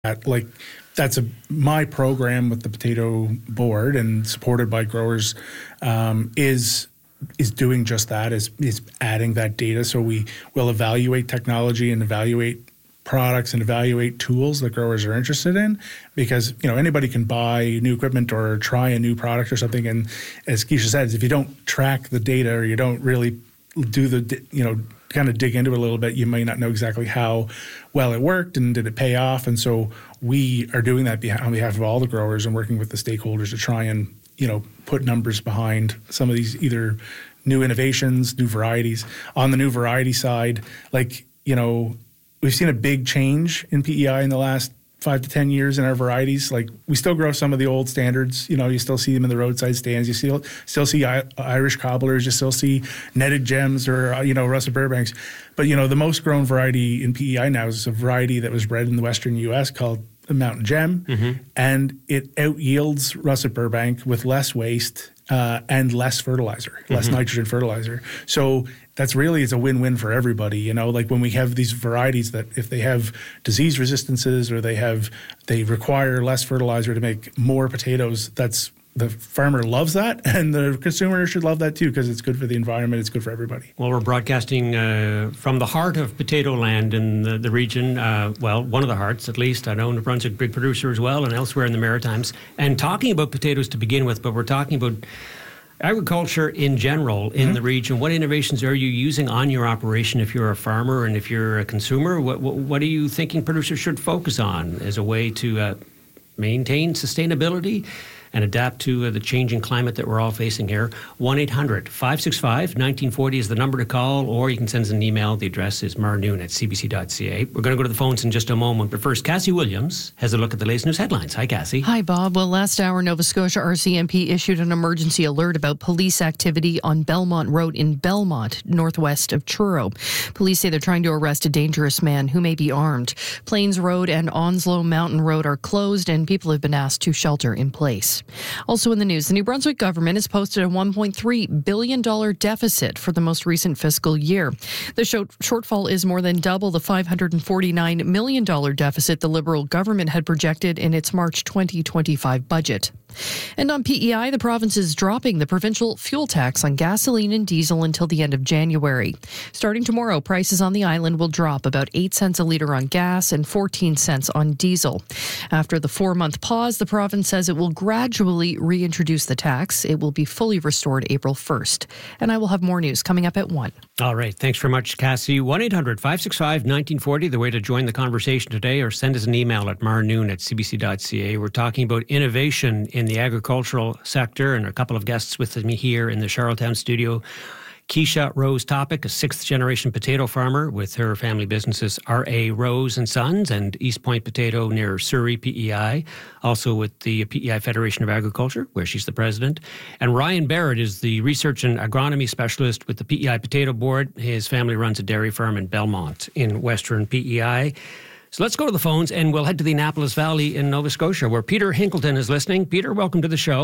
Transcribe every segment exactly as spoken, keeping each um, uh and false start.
that. Like, that's a my program with the Potato Board and supported by growers um, is is doing just that, is is adding that data. So we will evaluate technology and evaluate products and evaluate tools that growers are interested in, because you know anybody can buy new equipment or try a new product or something, and as Keisha said, if you don't track the data or you don't really do the you know kind of dig into it a little bit, you may not know exactly how well it worked and did it pay off. And so we are doing that on behalf of all the growers and working with the stakeholders to try and you know put numbers behind some of these either new innovations, new varieties. On the new variety side, like you know. We've seen a big change in P E I in the last five to ten years in our varieties. Like we still grow some of the old standards. You know, you still see them in the roadside stands. You still still see I, Irish cobblers. You still see netted gems or uh, you know Russet Burbanks. But you know, the most grown variety in P E I now is a variety that was bred in the western U S called the Mountain Gem, mm-hmm. and it out yields Russet Burbank with less waste uh, and less fertilizer, mm-hmm. less nitrogen fertilizer. So that's really is a win-win for everybody. You know, like when we have these varieties that if they have disease resistances or they have they require less fertilizer to make more potatoes, that's the farmer loves that, and the consumer should love that too, because it's good for the environment, it's good for everybody. Well, we're broadcasting uh, from the heart of potato land in the, the region, uh, well, one of the hearts at least. I know New Brunswick, big producer as well, and elsewhere in the Maritimes. And talking about potatoes to begin with, but we're talking about agriculture in general in mm-hmm. the region. What innovations are you using on your operation if you're a farmer and if you're a consumer? What, what, what are you thinking producers should focus on as a way to uh, maintain sustainability and adapt to uh, the changing climate that we're all facing here? one eight hundred five six five one nine four zero is the number to call, or you can send us an email. The address is marnoon at c b c dot c a. We're going to go to the phones in just a moment, but first, Cassie Williams has a look at the latest news headlines. Hi, Cassie. Hi, Bob. Well, last hour, Nova Scotia R C M P issued an emergency alert about police activity on Belmont Road in Belmont, northwest of Truro. Police say they're trying to arrest a dangerous man who may be armed. Plains Road and Onslow Mountain Road are closed, and people have been asked to shelter in place. Also in the news, the New Brunswick government has posted a one point three billion dollars deficit for the most recent fiscal year. The shortfall is more than double the five hundred forty-nine million dollars deficit the Liberal government had projected in its March twenty twenty-five budget. And on P E I, the province is dropping the provincial fuel tax on gasoline and diesel until the end of January. Starting tomorrow, prices on the island will drop about eight cents a litre on gas and fourteen cents on diesel. After the four-month pause, the province says it will gradually reintroduce the tax. It will be fully restored April first. And I will have more news coming up at one. All right. Thanks very much, Cassie. one eight hundred five six five one nine four zero, the way to join the conversation today, or send us an email at marnoon at c b c dot c a. We're talking about innovation in the agricultural sector, and a couple of guests with me here in the Charlottetown studio. Keisha Rose Topic, a sixth-generation potato farmer with her family businesses R A. Rose and Sons and East Point Potato near Surrey, P E I. Also with the P E I Federation of Agriculture, where she's the president. And Ryan Barrett is the research and agronomy specialist with the P E I Potato Board. His family runs a dairy farm in Belmont in western P E I. So let's go to the phones, and we'll head to the Annapolis Valley in Nova Scotia, where Peter Hinkleton is listening. Peter, welcome to the show.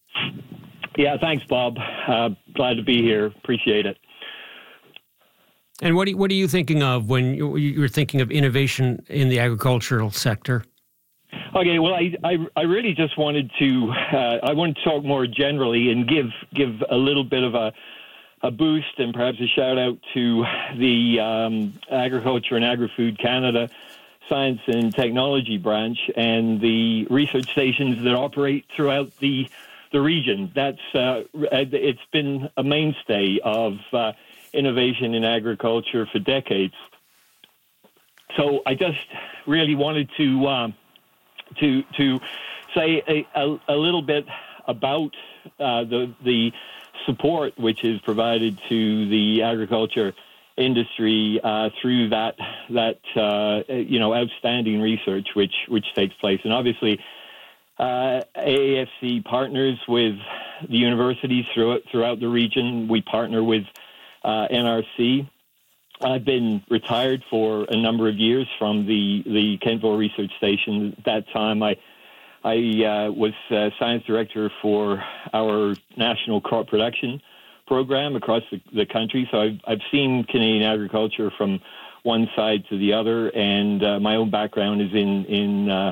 Yeah, thanks, Bob. Uh, glad to be here. Appreciate it. And what, do you, what are you thinking of when you're thinking of innovation in the agricultural sector? Okay, well, I, I, I really just wanted to uh, I want to talk more generally and give give a little bit of a a boost and perhaps a shout out to the um, Agriculture and Agri-Food Canada Science and Technology branch and the research stations that operate throughout the the region. That's uh, it's been a mainstay of uh, innovation in agriculture for decades. So I just really wanted to um, to to say a, a, a little bit about uh, the the support which is provided to the agriculture industry uh, through that that uh, you know outstanding research which which takes place. And obviously uh, A A F C partners with the universities throughout throughout the region. We partner with uh, N R C. I've been retired for a number of years from the the Kentville Research Station. At that time, I I uh, was uh, science director for our national crop production program across the, the country. So I've, I've seen Canadian agriculture from one side to the other. And uh, my own background is in in uh,